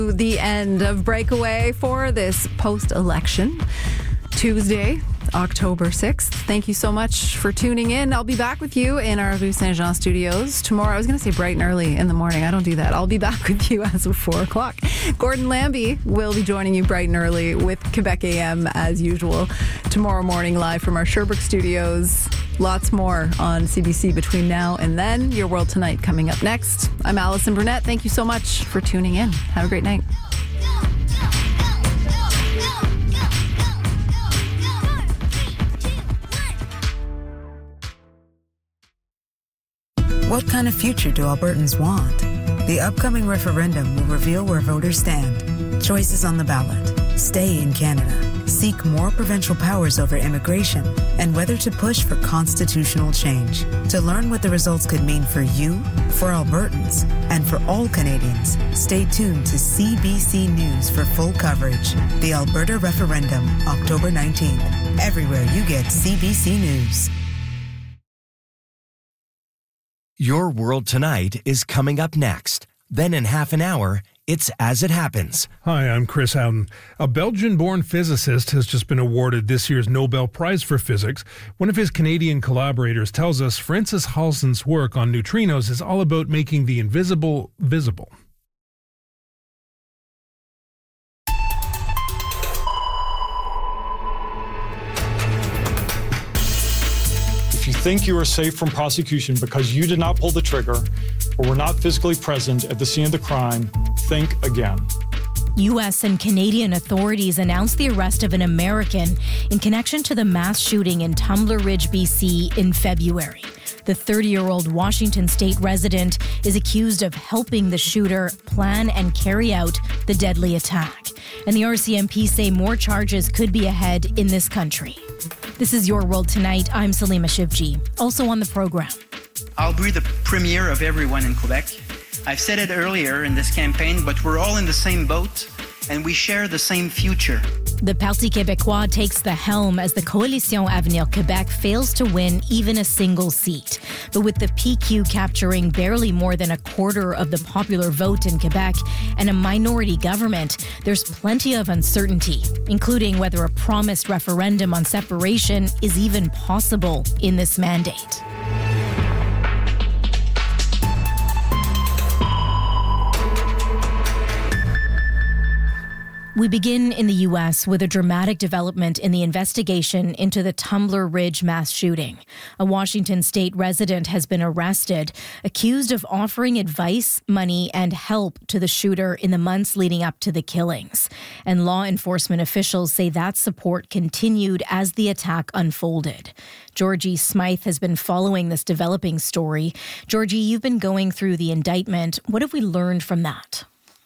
The end of Breakaway for this post-election Tuesday, October 6th. Thank you so much for tuning in. I'll be back with you in our Rue Saint-Jean studios tomorrow. I was going to say bright and early in the morning. I don't do that. I'll be back with you as of 4 o'clock. Gordon Lambie will be joining you bright and early with Quebec AM as usual tomorrow morning live from our Sherbrooke studios. Lots more on CBC between now and then. Your World Tonight coming up next. I'm Allison Burnett. Thank you so much for tuning in. Have a great night. What kind of future do Albertans want? The upcoming referendum will reveal where voters stand. Choices on the ballot. Stay in Canada. Seek more provincial powers over immigration, and whether to push for constitutional change. To learn what the results could mean for you, for Albertans, and for all Canadians, stay tuned to CBC News for full coverage. The Alberta Referendum, October 19th. Everywhere you get CBC News. Your World Tonight is coming up next. Then in half an hour, it's As It Happens. Hi, I'm Chris Howden. A Belgian-born physicist has just been awarded this year's Nobel Prize for Physics. One of his Canadian collaborators tells us Francis Halsen's work on neutrinos is all about making the invisible visible. If you think you are safe from prosecution because you did not pull the trigger or were not physically present at the scene of the crime, think again. U.S. and Canadian authorities announced the arrest of an American in connection to the mass shooting in Tumbler Ridge, BC in February. The 30-year-old Washington state resident is accused of helping the shooter plan and carry out the deadly attack. And the RCMP say more charges could be ahead in this country. This is Your World Tonight. I'm Salima Shivji. Also on the program. I'll be the premier of everyone in Quebec. I've said it earlier in this campaign, but we're all in the same boat and we share the same future. The Parti Québécois takes the helm as the Coalition Avenir Québec fails to win even a single seat. But with the PQ capturing barely more than a quarter of the popular vote in Quebec and a minority government, there's plenty of uncertainty, including whether a promised referendum on separation is even possible in this mandate. We begin in the U.S. with a dramatic development in the investigation into the Tumbler Ridge mass shooting. A Washington state resident has been arrested, accused of offering advice, money, and help to the shooter in the months leading up to the killings. And law enforcement officials say that support continued as the attack unfolded. Georgie Smythe has been following this developing story. Georgie, you've been going through the indictment. What have we learned from that?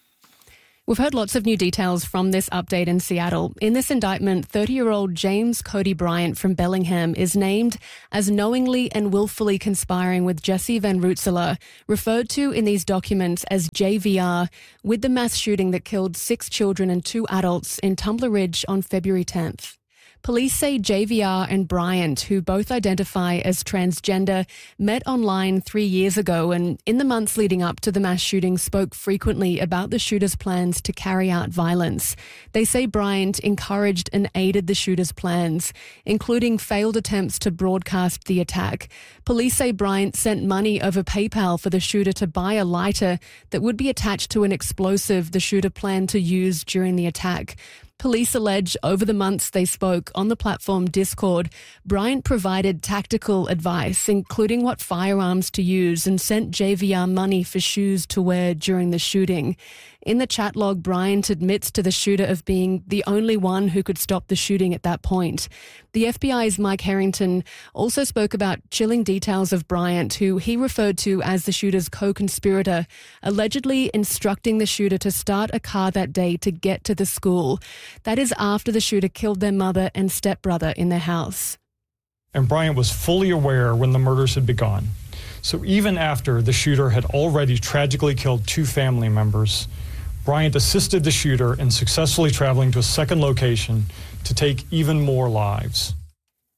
We've heard lots of new details from this update in Seattle. In this indictment, 30-year-old James Cody Bryant from Bellingham is named as knowingly and willfully conspiring with Jesse Van Rootselaar, referred to in these documents as JVR, with the mass shooting that killed 6 children and 2 adults in Tumbler Ridge on February 10th. Police say JVR and Bryant, who both identify as transgender, met online 3 years ago and in the months leading up to the mass shooting spoke frequently about the shooter's plans to carry out violence. They say Bryant encouraged and aided the shooter's plans, including failed attempts to broadcast the attack. Police say Bryant sent money over PayPal for the shooter to buy a lighter that would be attached to an explosive the shooter planned to use during the attack. Police allege over the months they spoke on the platform Discord, Bryant provided tactical advice, including what firearms to use, and sent JVR money for shoes to wear during the shooting. In the chat log, Bryant admits to the shooter of being the only one who could stop the shooting at that point. The FBI's Mike Harrington also spoke about chilling details of Bryant, who he referred to as the shooter's co-conspirator, allegedly instructing the shooter to start a car that day to get to the school. That is after the shooter killed their mother and stepbrother in their house. And Bryant was fully aware when the murders had begun. So even after the shooter had already tragically killed 2 family members, Bryant assisted the shooter in successfully traveling to a second location to take even more lives.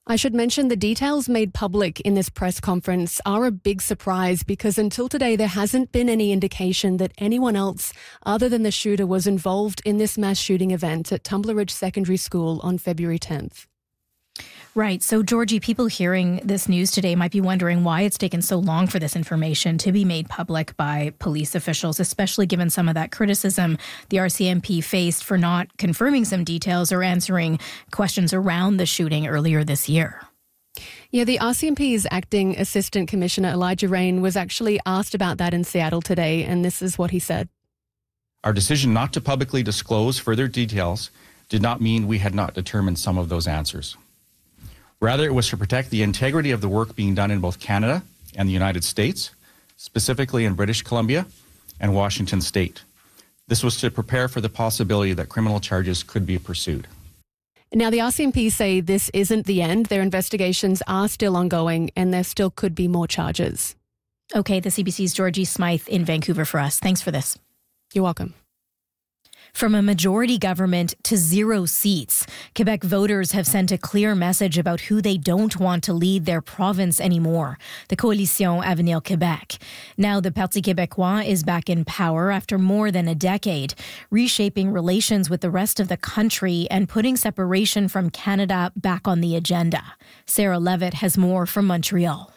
I should mention the details made public in this press conference are a big surprise because until today there hasn't been any indication that anyone else other than the shooter was involved in this mass shooting event at Tumbler Ridge Secondary School on February 10th. Right. So, Georgie, people hearing this news today might be wondering why it's taken so long for this information to be made public by police officials, especially given some of that criticism the RCMP faced for not confirming some details or answering questions around the shooting earlier this year. Yeah, the RCMP's acting assistant commissioner, Elijah Rain, was actually asked about that in Seattle today, and this is what he said. Our decision not to publicly disclose further details did not mean we had not determined some of those answers. Rather, it was to protect the integrity of the work being done in both Canada and the United States, specifically in British Columbia and Washington State. This was to prepare for the possibility that criminal charges could be pursued. Now, the RCMP say this isn't the end. Their investigations are still ongoing and there still could be more charges. Okay, the CBC's Georgie Smythe in Vancouver for us. Thanks for this. You're welcome. From a majority government to 0 seats, Quebec voters have sent a clear message about who they don't want to lead their province anymore, the Coalition Avenir Québec. Now the Parti Québécois is back in power after more than a decade, reshaping relations with the rest of the country and putting separation from Canada back on the agenda. Sarah Levitt has more from Montreal.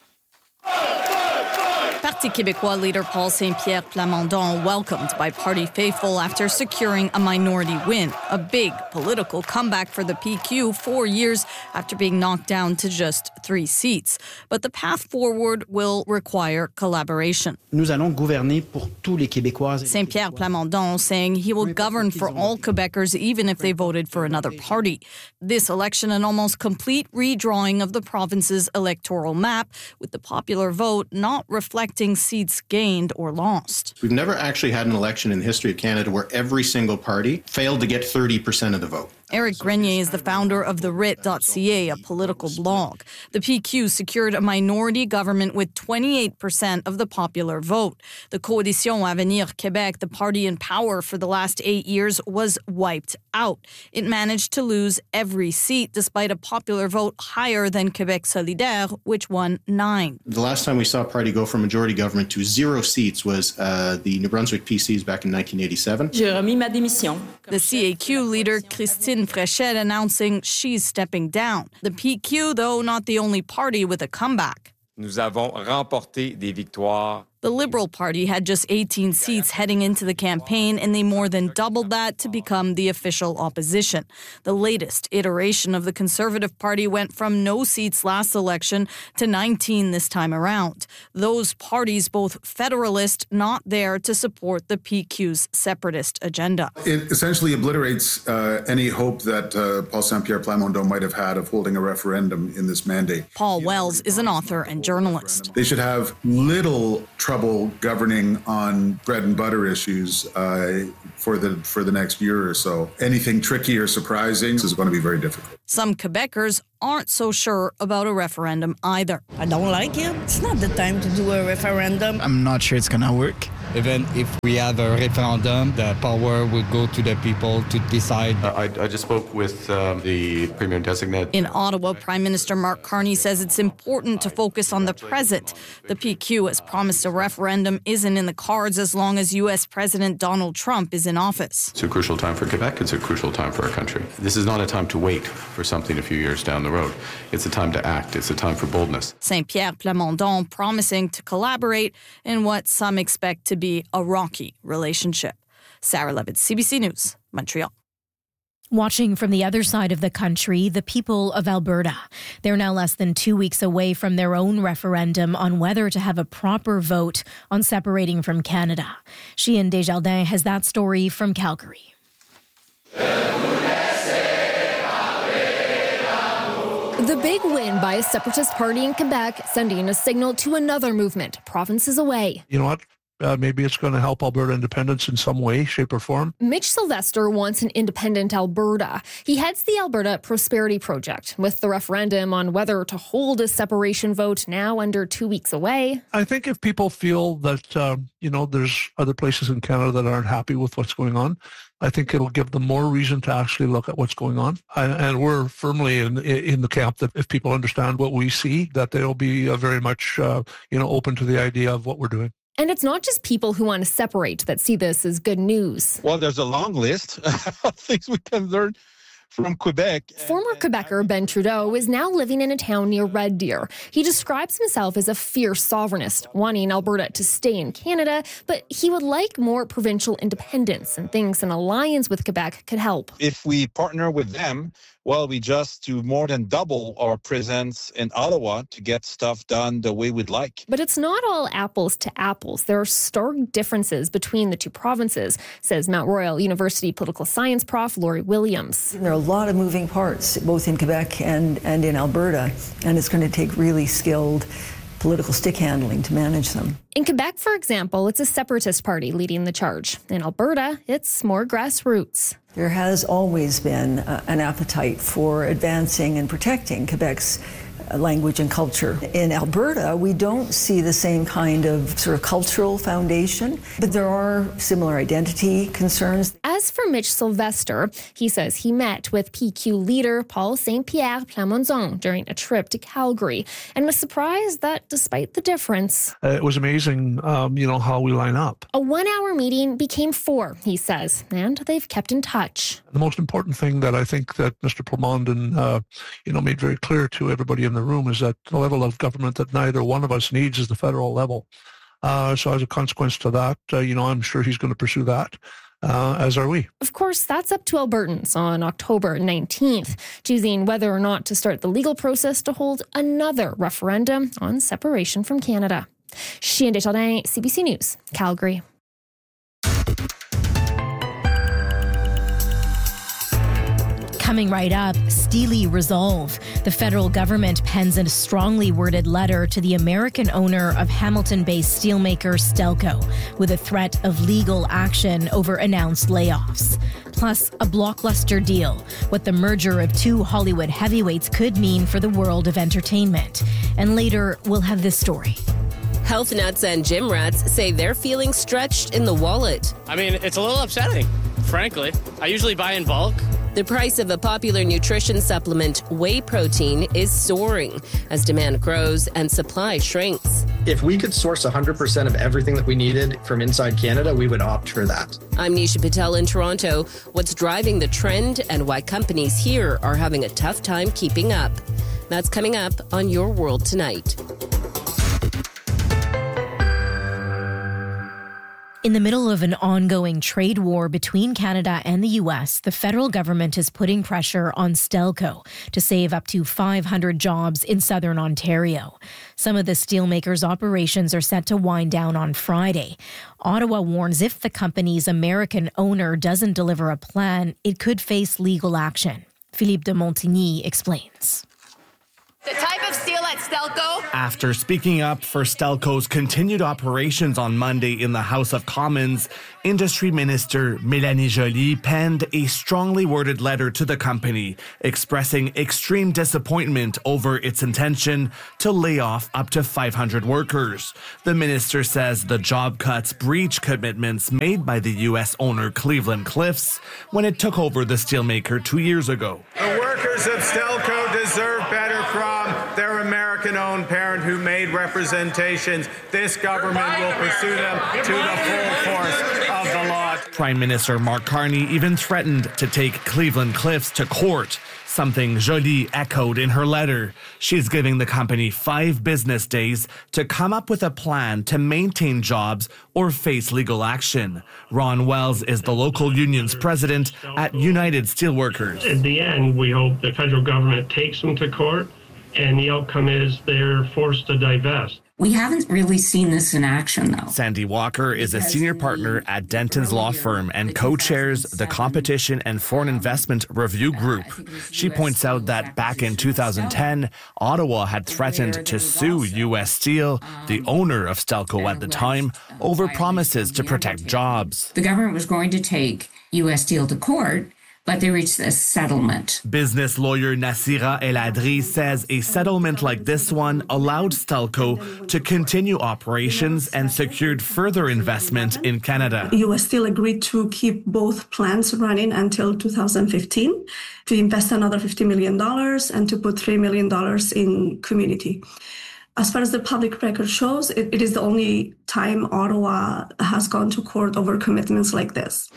Parti Québécois leader Paul Saint-Pierre Plamondon welcomed by party faithful after securing a minority win, a big political comeback for the PQ 4 years after being knocked down to just 3 seats. But the path forward will require collaboration. Nous allons gouverner pour tous les Québécois. Saint-Pierre Plamondon saying he will govern for all Quebecers even if they voted for another party. This election an almost complete redrawing of the province's electoral map, with the popular vote not reflecting seats gained or lost. We've never actually had an election in the history of Canada where every single party failed to get 30% of the vote. Eric Grenier is the founder of the Writ.ca, a political blog. The PQ secured a minority government with 28% of the popular vote. The Coalition Avenir Québec, the party in power for the last 8 years, was wiped out. It managed to lose every seat despite a popular vote higher than Québec Solidaire, which won 9. The last time we saw a party go from majority government to 0 seats was the New Brunswick PCs back in 1987. J'ai remis ma démission. The CAQ leader, Christine Fréchette, announcing she's stepping down. The PQ, though, not the only party with a comeback. Nous avons remporté des victoires. The Liberal Party had just 18 seats heading into the campaign, and they more than doubled that to become the official opposition. The latest iteration of the Conservative Party went from no seats last election to 19 this time around. Those parties, both federalist, not there to support the PQ's separatist agenda. It essentially obliterates any hope that Paul Saint-Pierre Plamondon might have had of holding a referendum in this mandate. Paul Wells is an author and journalist. They should have little trouble governing on bread and butter issues for the next year or so. Anything tricky or surprising is going to be very difficult. Some Quebecers aren't so sure about a referendum either. I don't like it. It's not the time to do a referendum. I'm not sure it's going to work. Even if we have a referendum, the power will go to the people to decide. I just spoke with the Premier-designate. In Ottawa, Prime Minister Mark Carney says it's important to focus on the present. The PQ has promised a referendum isn't in the cards as long as U.S. President Donald Trump is in office. It's a crucial time for Quebec. It's a crucial time for our country. This is not a time to wait for something a few years down the road. It's a time to act. It's a time for boldness. Saint-Pierre Plamondon promising to collaborate in what some expect to be a rocky relationship. Sarah Levitt, CBC News, Montreal. Watching from the other side of the country, the people of Alberta. They're now less than 2 weeks away from their own referendum on whether to have a proper vote on separating from Canada. Sheehan Desjardins has that story from Calgary. The big win by a separatist party in Quebec, sending a signal to another movement provinces away. You know what? maybe it's going to help Alberta independence in some way, shape, or form. Mitch Sylvester wants an independent Alberta. He heads the Alberta Prosperity Project, with the referendum on whether to hold a separation vote now under 2 weeks away. I think if people feel that, there's other places in Canada that aren't happy with what's going on, I think it'll give them more reason to actually look at what's going on. And we're firmly in the camp that if people understand what we see, that they'll be very much, open to the idea of what we're doing. And it's not just people who want to separate that see this as good news. Well, there's a long list of things we can learn from Quebec. Former Quebecer Ben Trudeau is now living in a town near Red Deer. He describes himself as a fierce sovereignist, wanting Alberta to stay in Canada, but he would like more provincial independence and thinks an alliance with Quebec could help. If we partner with them, well, we just do more than double our presence in Ottawa to get stuff done the way we'd like. But it's not all apples to apples. There are stark differences between the two provinces, says Mount Royal University political science prof Laurie Williams. There are a lot of moving parts, both in Quebec and in Alberta, and it's going to take really skilled political stick handling to manage them. In Quebec, for example, it's a separatist party leading the charge. In Alberta, it's more grassroots. There has always been an appetite for advancing and protecting Quebec's language and culture. In Alberta, we don't see the same kind of sort of cultural foundation, but there are similar identity concerns. As for Mitch Sylvester, he says he met with PQ leader Paul Saint-Pierre Plamondon during a trip to Calgary and was surprised that despite the difference... it was amazing, how we line up. A 1-hour meeting became 4, he says, and they've kept in touch. The most important thing that I think that Mr. Plamondon, made very clear to everybody in the room is that the level of government that neither one of us needs is the federal level. So as a consequence to that, I'm sure he's going to pursue that, as are we. Of course, that's up to Albertans on October 19th, choosing whether or not to start the legal process to hold another referendum on separation from Canada. Chien Desjardins, CBC News, Calgary. Coming right up, Steely Resolve. The federal government pens a strongly worded letter to the American owner of Hamilton-based steelmaker Stelco with a threat of legal action over announced layoffs. Plus, a blockbuster deal, what the merger of two Hollywood heavyweights could mean for the world of entertainment. And later, we'll have this story. Health nuts and gym rats say they're feeling stretched in the wallet. I mean, it's a little upsetting, frankly. I usually buy in bulk. The price of a popular nutrition supplement, whey protein, is soaring as demand grows and supply shrinks. If we could source 100% of everything that we needed from inside Canada, we would opt for that. I'm Nisha Patel in Toronto. What's driving the trend and why companies here are having a tough time keeping up? That's coming up on Your World Tonight. In the middle of an ongoing trade war between Canada and the U.S., the federal government is putting pressure on Stelco to save up to 500 jobs in southern Ontario. Some of the steelmakers' operations are set to wind down on Friday. Ottawa warns if the company's American owner doesn't deliver a plan, it could face legal action. Philippe de Montigny explains. The type of steel at Stelco. After speaking up for Stelco's continued operations on Monday in the House of Commons, Industry Minister Mélanie Joly penned a strongly worded letter to the company, expressing extreme disappointment over its intention to lay off up to 500 workers. The minister says the job cuts breach commitments made by the U.S. owner Cleveland-Cliffs when it took over the steelmaker 2 years ago. The workers of Stelco deserve better from their American-owned parent who made representations. This government will pursue them to the full force of the law. Prime Minister Mark Carney even threatened to take Cleveland-Cliffs to court, something Joly echoed in her letter. She's giving the company 5 business days to come up with a plan to maintain jobs or face legal action. Ron Wells is the local union's president at United Steelworkers. At the end, we hope the federal government takes them to court, and the outcome is they're forced to divest. We haven't really seen this in action, though. Sandy Walker is a senior partner at Denton's law firm and co-chairs the Competition and Foreign Investment Review Group. She points out that back in 2010, Ottawa had threatened to sue U.S. Steel, the owner of Stelco at the time, over promises to protect jobs. The government was going to take U.S. Steel to court, but they reached a settlement. Business lawyer Nassira El Adri says a settlement like this one allowed Stelco to continue operations and secured further investment in Canada. U.S. Steel agreed to keep both plants running until 2015, to invest another $50 million and to put $3 million in community. As far as the public record shows, it is the only time Ottawa has gone to court over commitments like this.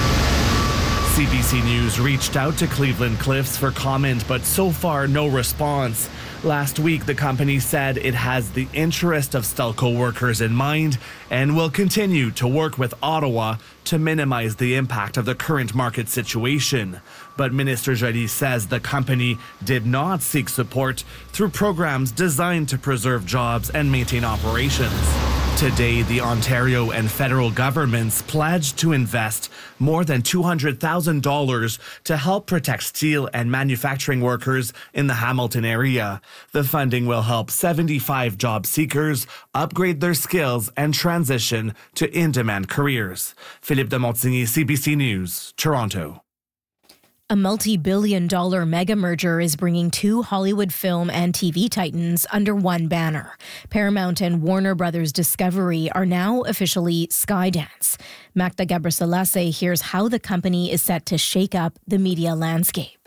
CBC News reached out to Cleveland Cliffs for comment, but so far no response. Last week, the company said it has the interest of Stelco workers in mind and will continue to work with Ottawa to minimize the impact of the current market situation. But Minister Joly says the company did not seek support through programs designed to preserve jobs and maintain operations. Today, the Ontario and federal governments pledged to invest more than $200,000 to help protect steel and manufacturing workers in the Hamilton area. The funding will help 75 job seekers upgrade their skills and transition to in-demand careers. Philippe de Montigny, CBC News, Toronto. A multi-billion-dollar mega merger is bringing two Hollywood film and TV titans under one banner. Paramount and Warner Brothers Discovery are now officially Skydance. Magda Gabriselassie hears how the company is set to shake up the media landscape.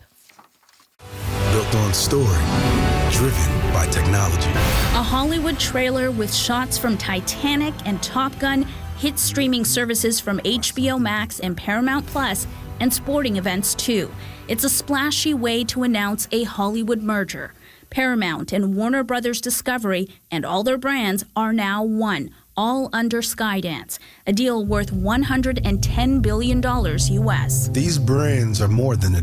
Built on story, driven by technology. A Hollywood trailer with shots from Titanic and Top Gun, hit streaming services from HBO Max and Paramount Plus, and sporting events too. It's a splashy way to announce a Hollywood merger. Paramount and Warner Brothers Discovery and all their brands are now one, all under Skydance, a deal worth $110 billion US. These brands are more than a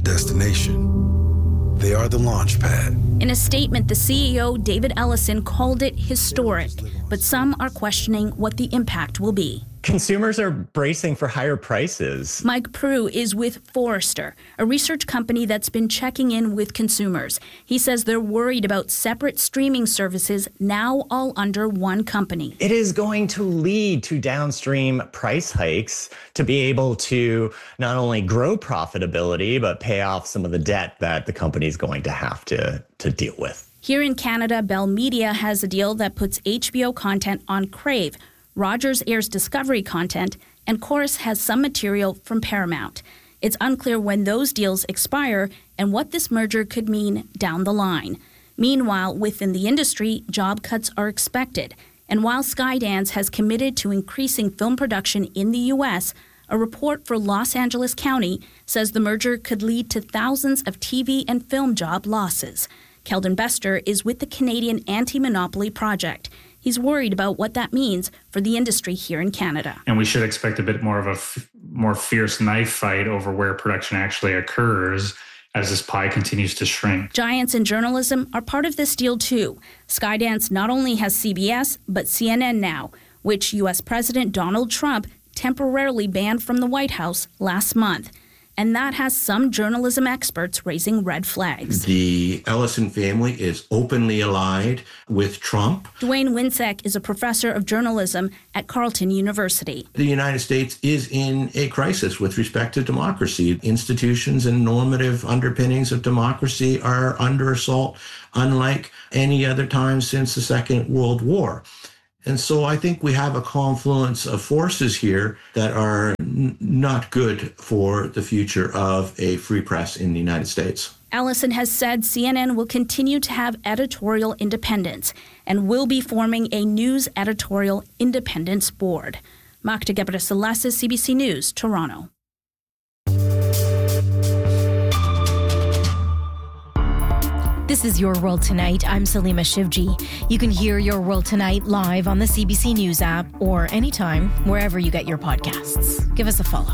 destination. They are the launch pad. In a statement, the CEO, David Ellison, called it historic, but some are questioning what the impact will be. Consumers are bracing for higher prices. Mike Prue is with Forrester, a research company that's been checking in with consumers. He says they're worried about separate streaming services now all under one company. It is going to lead to downstream price hikes to be able to not only grow profitability, but pay off some of the debt that the company is going to have to deal with. Here in Canada, Bell Media has a deal that puts HBO content on Crave. Rogers airs Discovery content, and Corus has some material from Paramount. It's unclear when those deals expire and what this merger could mean down the line. Meanwhile, within the industry, job cuts are expected. And while Skydance has committed to increasing film production in the U.S., a report for Los Angeles County says the merger could lead to thousands of TV and film job losses. Keldon Bester is with the Canadian Anti-Monopoly Project. He's worried about what that means for the industry here in Canada. And we should expect a bit more of a more fierce knife fight over where production actually occurs as this pie continues to shrink. Giants in journalism are part of this deal too. Skydance not only has CBS, but CNN now, which U.S. President Donald Trump temporarily banned from the White House last month. And that has some journalism experts raising red flags. The Ellison family is openly allied with Trump. Dwayne Winsek is a professor of journalism at Carleton University. The United States is in a crisis with respect to democracy. Institutions and normative underpinnings of democracy are under assault, unlike any other time since the Second World War. And so I think we have a confluence of forces here that are not good for the future of a free press in the United States. Ellison has said CNN will continue to have editorial independence and will be forming a news editorial independence board. Magda Gabriselassie, CBC News, Toronto. This is Your World Tonight. I'm Salima Shivji. You can hear Your World Tonight live on the CBC News app or anytime, wherever you get your podcasts. Give us a follow.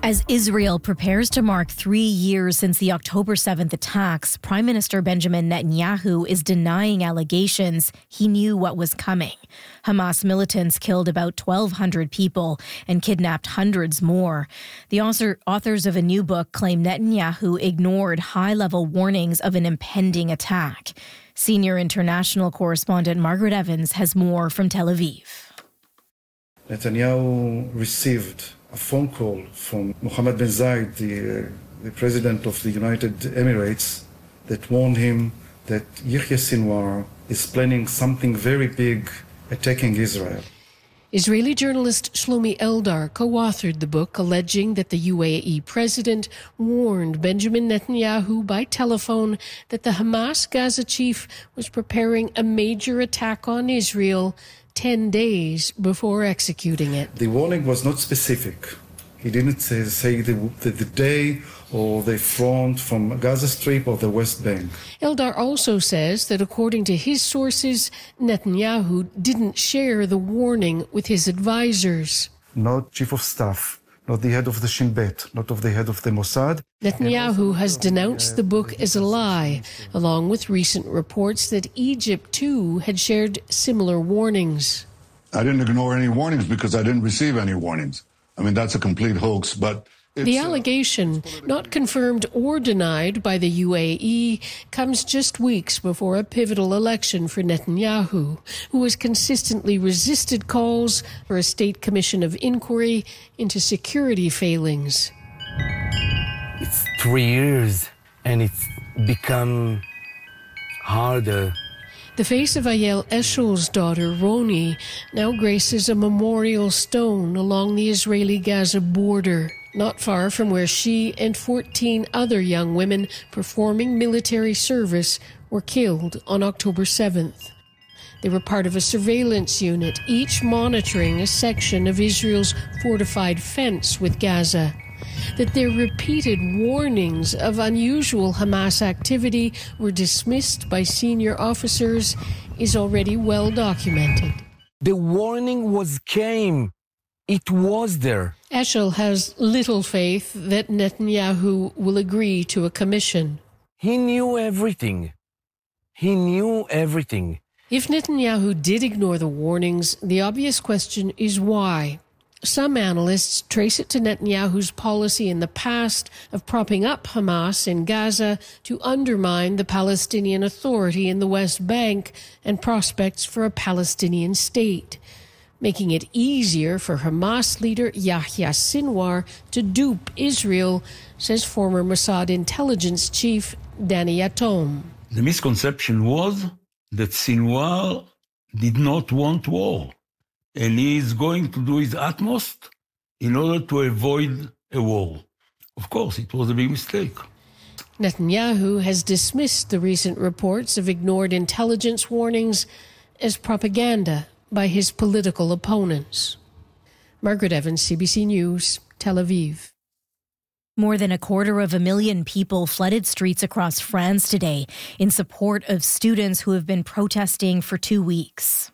As Israel prepares to mark 3 years since the October 7th attacks, Prime Minister Benjamin Netanyahu is denying allegations he knew what was coming. Hamas militants killed about 1,200 people and kidnapped hundreds more. The authors of a new book claim Netanyahu ignored high-level warnings of an impending attack. Senior international correspondent Margaret Evans has more from Tel Aviv. Netanyahu received a phone call from Mohammed bin Zayed, the president of the United Emirates, that warned him that Yahya Sinwar is planning something very big, attacking Israel. Israeli journalist Shlomi Eldar co-authored the book alleging that the UAE president warned Benjamin Netanyahu by telephone that the Hamas Gaza chief was preparing a major attack on Israel 10 days before executing it. The warning was not specific. He didn't say the day or the front from Gaza Strip or the West Bank. Eldar also says that according to his sources, Netanyahu didn't share the warning with his advisors. Not chief of staff, not the head of the Shin Bet, not of the head of the Mossad. Netanyahu has denounced the book as a lie, along with recent reports that Egypt, too, had shared similar warnings. I didn't ignore any warnings because I didn't receive any warnings. I mean, that's a complete hoax, but the allegation, not confirmed or denied by the UAE, comes just weeks before a pivotal election for Netanyahu, who has consistently resisted calls for a state commission of inquiry into security failings. It's 3 years, and it's become harder. The face of Ayel Eshel's daughter, Roni, now graces a memorial stone along the Israeli-Gaza border, not far from where she and 14 other young women performing military service were killed on October 7th. They were part of a surveillance unit, each monitoring a section of Israel's fortified fence with Gaza. That their repeated warnings of unusual Hamas activity were dismissed by senior officers is already well documented. The warning came. It was there. Eshel has little faith that Netanyahu will agree to a commission. He knew everything. He knew everything. If Netanyahu did ignore the warnings, the obvious question is why. Some analysts trace it to Netanyahu's policy in the past of propping up Hamas in Gaza to undermine the Palestinian Authority in the West Bank and prospects for a Palestinian state, making it easier for Hamas leader Yahya Sinwar to dupe Israel, says former Mossad intelligence chief Danny Yatom. The misconception was that Sinwar did not want war, and he is going to do his utmost in order to avoid a war. Of course, it was a big mistake. Netanyahu has dismissed the recent reports of ignored intelligence warnings as propaganda by his political opponents. Margaret Evans, CBC News, Tel Aviv. More than 250,000 people flooded streets across France today in support of students who have been protesting for 2 weeks.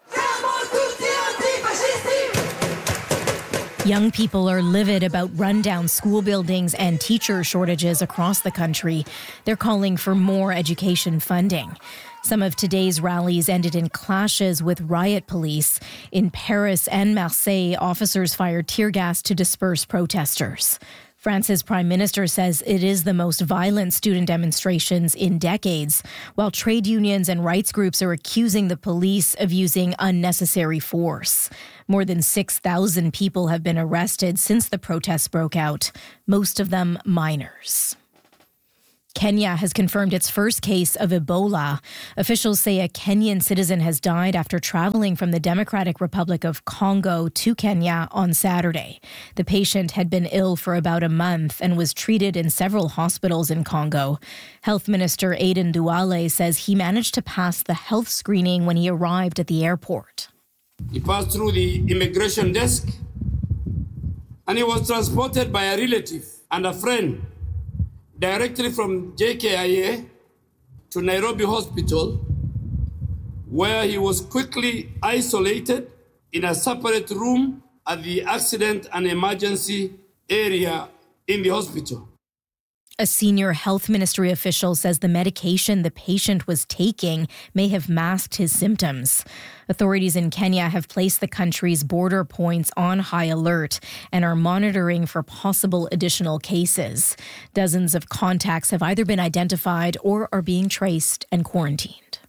Young people are livid about rundown school buildings and teacher shortages across the country. They're calling for more education funding. Some of today's rallies ended in clashes with riot police. In Paris and Marseille, officers fired tear gas to disperse protesters. France's prime minister says it is the most violent student demonstrations in decades, while trade unions and rights groups are accusing the police of using unnecessary force. More than 6,000 people have been arrested since the protests broke out, most of them minors. Kenya has confirmed its first case of Ebola. Officials say a Kenyan citizen has died after traveling from the Democratic Republic of Congo to Kenya on Saturday. The patient had been ill for about a month and was treated in several hospitals in Congo. Health Minister Aden Duale says he managed to pass the health screening when he arrived at the airport. He passed through the immigration desk and he was transported by a relative and a friend directly from JKIA to Nairobi Hospital, where he was quickly isolated in a separate room at the Accident and Emergency area in the hospital. A senior health ministry official says the medication the patient was taking may have masked his symptoms. Authorities in Kenya have placed the country's border points on high alert and are monitoring for possible additional cases. Dozens of contacts have either been identified or are being traced and quarantined.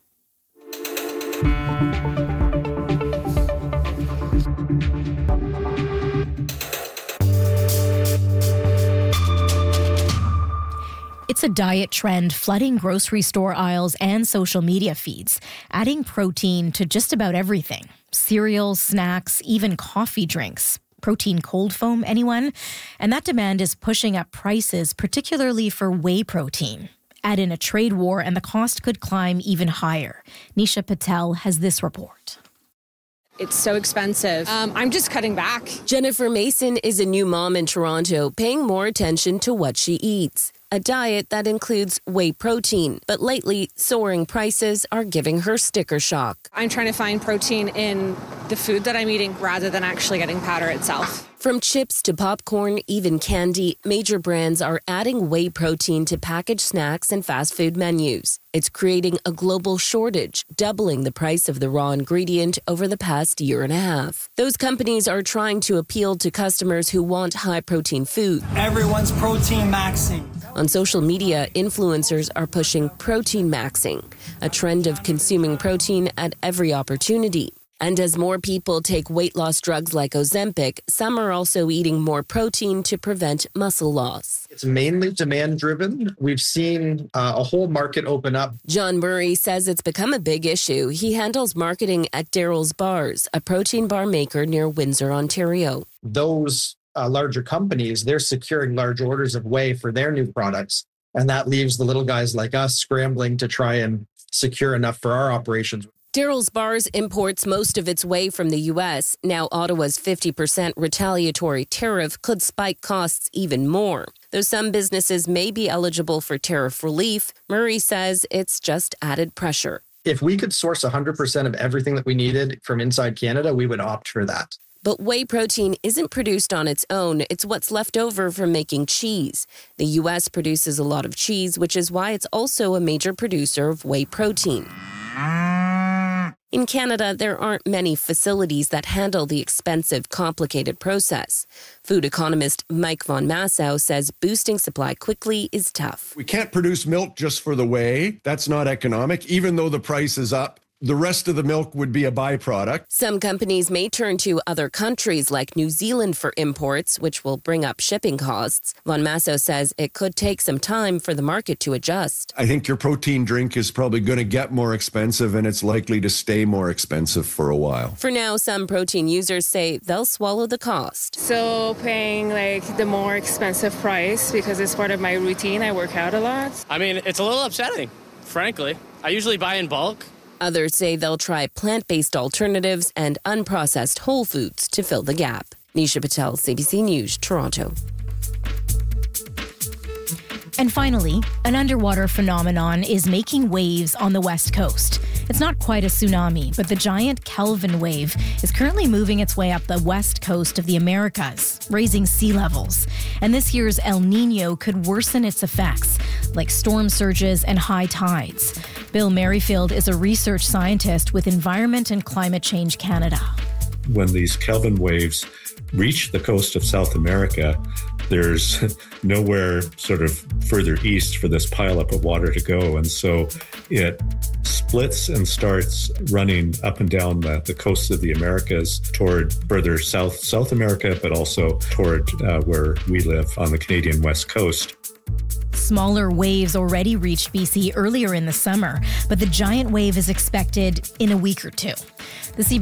It's a diet trend flooding grocery store aisles and social media feeds, adding protein to just about everything. Cereals, snacks, even coffee drinks. Protein cold foam, anyone? And that demand is pushing up prices, particularly for whey protein. Add in a trade war and the cost could climb even higher. Nisha Patel has this report. It's so expensive. I'm just cutting back. Jennifer Mason is a new mom in Toronto, paying more attention to what she eats. A diet that includes whey protein. But lately, soaring prices are giving her sticker shock. I'm trying to find protein in the food that I'm eating rather than actually getting powder itself. From chips to popcorn, even candy, major brands are adding whey protein to packaged snacks and fast food menus. It's creating a global shortage, doubling the price of the raw ingredient over the past year and a half. Those companies are trying to appeal to customers who want high-protein food. Everyone's protein maxing. On social media, influencers are pushing protein maxing, a trend of consuming protein at every opportunity. And as more people take weight loss drugs like Ozempic, some are also eating more protein to prevent muscle loss. It's mainly demand-driven. We've seen a whole market open up. John Murray says it's become a big issue. He handles marketing at Daryl's Bars, a protein bar maker near Windsor, Ontario. Those larger companies, they're securing large orders of whey for their new products. And that leaves the little guys like us scrambling to try and secure enough for our operations. Daryl's Bars imports most of its whey from the U.S. Now Ottawa's 50% retaliatory tariff could spike costs even more. Though some businesses may be eligible for tariff relief, Murray says it's just added pressure. If we could source 100% of everything that we needed from inside Canada, we would opt for that. But whey protein isn't produced on its own. It's what's left over from making cheese. The U.S. produces a lot of cheese, which is why it's also a major producer of whey protein. In Canada, there aren't many facilities that handle the expensive, complicated process. Food economist Mike Von Massow says boosting supply quickly is tough. We can't produce milk just for the whey. That's not economic, even though the price is up. The rest of the milk would be a byproduct. Some companies may turn to other countries like New Zealand for imports, which will bring up shipping costs. Von Massow says it could take some time for the market to adjust. I think your protein drink is probably going to get more expensive, and it's likely to stay more expensive for a while. For now, some protein users say they'll swallow the cost. Still paying the more expensive price because it's part of my routine. I work out a lot. I mean, it's a little upsetting, frankly. I usually buy in bulk. Others say they'll try plant-based alternatives and unprocessed whole foods to fill the gap. Nisha Patel, CBC News, Toronto. And finally, an underwater phenomenon is making waves on the West Coast. It's not quite a tsunami, but the giant Kelvin wave is currently moving its way up the west coast of the Americas, raising sea levels. And this year's El Nino could worsen its effects, like storm surges and high tides. Bill Merrifield is a research scientist with Environment and Climate Change Canada. When these Kelvin waves reach the coast of South America, there's nowhere sort of further east for this pileup of water to go. And so it splits and starts running up and down the coast of the Americas toward further South America, but also toward where we live on the Canadian West Coast. Smaller waves already reached BC earlier in the summer, but the giant wave is expected in a week or two. The